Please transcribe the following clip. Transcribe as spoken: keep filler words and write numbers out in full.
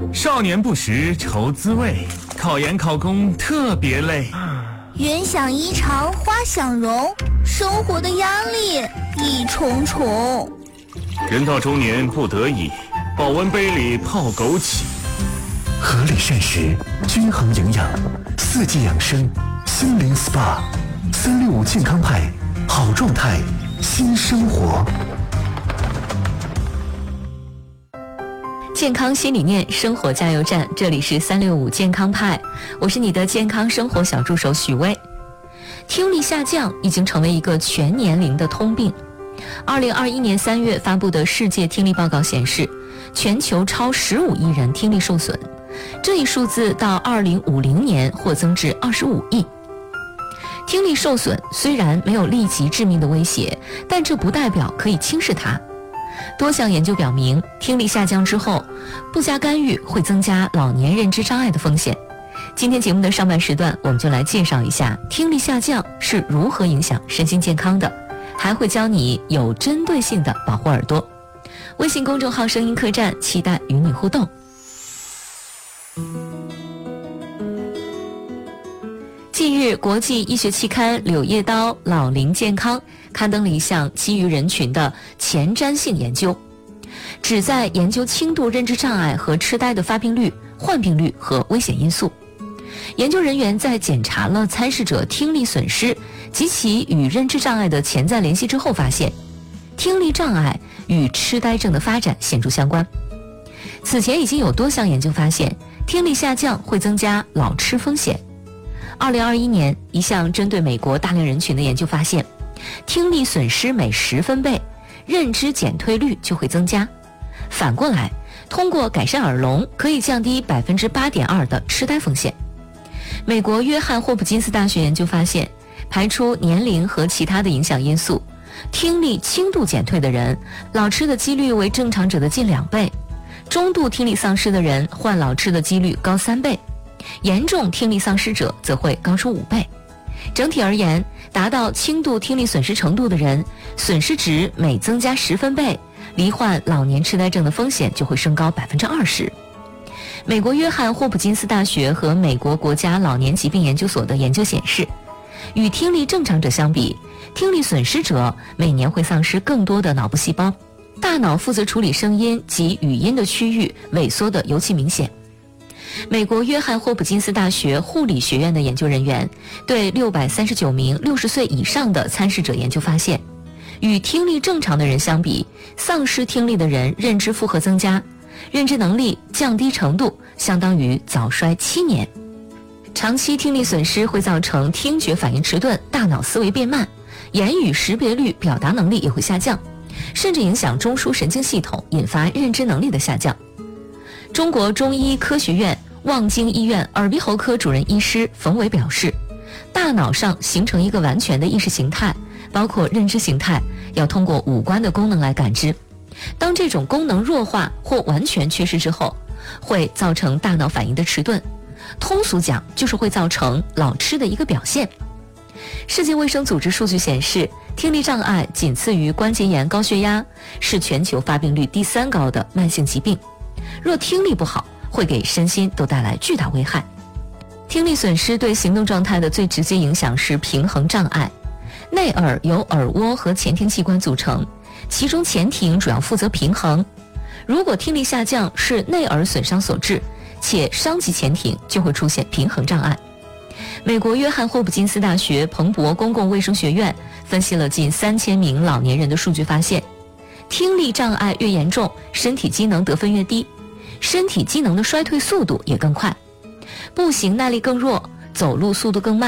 少年不识愁滋味，考研考公特别累。 人想衣裳花想容，生活的压力一重重。 人到中年不得已，保温杯里泡枸杞。 合理膳食，均衡营养，四季养生，心灵 S P A， 三六五健康派，好状态，新生活。 健康新理念，生活加油站，这里是三六五健康派，我是你的健康生活小助手许巍。听力下降已经成为一个全年龄的通病。二零二一年三月发布的世界听力报告显示，全球超十五亿人听力受损，这一数字到二零五零年或增至二十五亿。听力受损虽然没有立即致命的威胁，但这不代表可以轻视它。多项研究表明，听力下降之后，不加干预会增加老年认知障碍的风险。今天节目的上半时段，我们就来介绍一下听力下降是如何影响身心健康的，还会教你有针对性的保护耳朵。微信公众号声音客栈，期待与你互动。近日，国际医学期刊《柳叶刀老龄健康》刊登了一项基于人群的前瞻性研究，旨在研究轻度认知障碍和痴呆的发病率、患病率和危险因素。研究人员在检查了参试者听力损失及其与认知障碍的潜在联系之后，发现听力障碍与痴呆症的发展显著相关。此前已经有多项研究发现，听力下降会增加老痴风险。二零二一年，一项针对美国大龄人群的研究发现，听力损失每十分贝，认知减退率就会增加。反过来，通过改善耳聋，可以降低百分之八点二的痴呆风险。美国约翰霍普金斯大学研究发现，排除年龄和其他的影响因素，听力轻度减退的人，老痴的几率为正常者的近两倍；中度听力丧失的人，患老痴的几率高三倍。严重听力丧失者则会高出五倍。整体而言，达到轻度听力损失程度的人，损失值每增加十分贝，罹患老年痴呆症的风险就会升高百分之二十。美国约翰霍普金斯大学和美国国家老年疾病研究所的研究显示，与听力正常者相比，听力损失者每年会丧失更多的脑部细胞，大脑负责处理声音及语音的区域萎缩得尤其明显。美国约翰霍普金斯大学护理学院的研究人员对六百三十九名六十岁以上的参试者研究发现，与听力正常的人相比，丧失听力的人认知负荷增加，认知能力降低程度相当于早衰七年。长期听力损失会造成听觉反应迟钝，大脑思维变慢，言语识别率、表达能力也会下降，甚至影响中枢神经系统，引发认知能力的下降。中国中医科学院望京医院耳鼻喉科主任医师冯伟表示，大脑上形成一个完全的意识形态，包括认知形态，要通过五官的功能来感知。当这种功能弱化或完全缺失之后，会造成大脑反应的迟钝，通俗讲就是会造成老痴的一个表现。世界卫生组织数据显示，听力障碍仅次于关节炎、高血压，是全球发病率第三高的慢性疾病。若听力不好，会给身心都带来巨大危害。听力损失对行动状态的最直接影响是平衡障碍。内耳由耳蜗和前庭器官组成，其中前庭主要负责平衡。如果听力下降是内耳损伤所致，且伤及前庭，就会出现平衡障碍。美国约翰霍普金斯大学彭博公共卫生学院分析了近三千名老年人的数据，发现听力障碍越严重，身体机能得分越低，身体机能的衰退速度也更快，步行耐力更弱，走路速度更慢。